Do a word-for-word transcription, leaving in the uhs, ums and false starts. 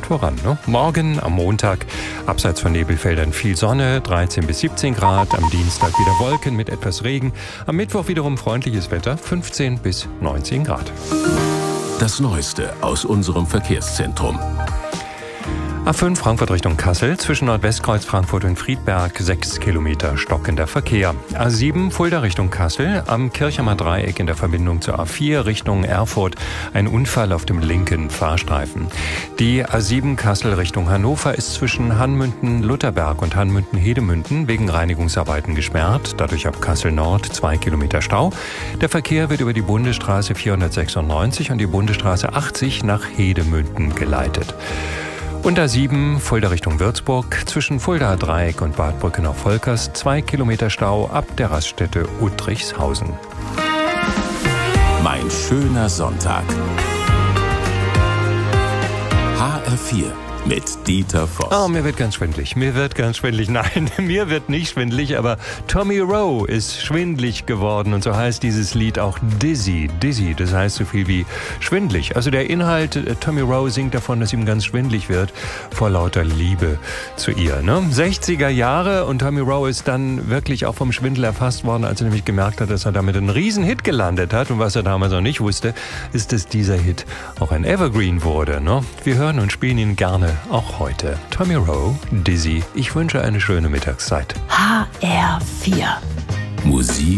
geht voran. Ne? Morgen am Montag, abseits von Nebelfeldern, viel Sonne, dreizehn bis siebzehn Grad. Am Dienstag wieder Wolken mit etwas Regen. Am Mittwoch wiederum freundliches Wetter, fünfzehn bis neunzehn Grad. Das Neueste aus unserem Verkehrszentrum. A fünf Frankfurt Richtung Kassel, zwischen Nordwestkreuz Frankfurt und Friedberg, sechs Kilometer stockender Verkehr. A sieben Fulda Richtung Kassel, am Kirchheimer Dreieck in der Verbindung zur A vier Richtung Erfurt, ein Unfall auf dem linken Fahrstreifen. Die A sieben Kassel Richtung Hannover ist zwischen Hanmünden-Lutherberg und Hanmünden-Hedemünden wegen Reinigungsarbeiten gesperrt, dadurch ab Kassel Nord zwei Kilometer Stau. Der Verkehr wird über die Bundesstraße vierhundertsechsundneunzig und die Bundesstraße achtzig nach Hedemünden geleitet. Und A sieben, Fulda Richtung Würzburg, zwischen Fuldaer Dreieck und Bad Brückenau-Volkers, zwei Kilometer Stau ab der Raststätte Uttrichshausen. Mein schöner Sonntag. H R vier mit Dieter Voss. Oh, mir wird ganz schwindlig. Mir wird ganz schwindlig. Nein, mir wird nicht schwindlig, aber Tommy Rowe ist schwindlig geworden. Und so heißt dieses Lied auch Dizzy. Dizzy, das heißt so viel wie schwindlig. Also der Inhalt, Tommy Rowe singt davon, dass ihm ganz schwindlig wird vor lauter Liebe zu ihr. Ne? sechziger Jahre und Tommy Rowe ist dann wirklich auch vom Schwindel erfasst worden, als er nämlich gemerkt hat, dass er damit einen riesen Hit gelandet hat. Und was er damals noch nicht wusste, ist, dass dieser Hit auch ein Evergreen wurde. Ne? Wir hören und spielen ihn gerne. Auch heute. Tommy Rowe, Dizzy. Ich wünsche eine schöne Mittagszeit. H R vier. Musik